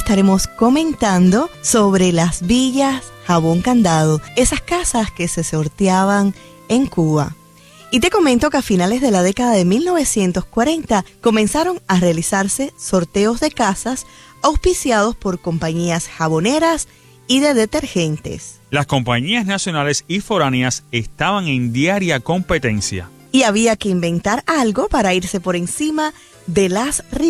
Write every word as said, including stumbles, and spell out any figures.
estaremos comentando sobre las villas Jabón Candado, esas casas que se sorteaban en Cuba. Y te comento que a finales de la década de mil novecientos cuarenta comenzaron a realizarse sorteos de casas auspiciados por compañías jaboneras y de detergentes. Las compañías nacionales y foráneas estaban en diaria competencia. Y había que inventar algo para irse por encima de las rivales.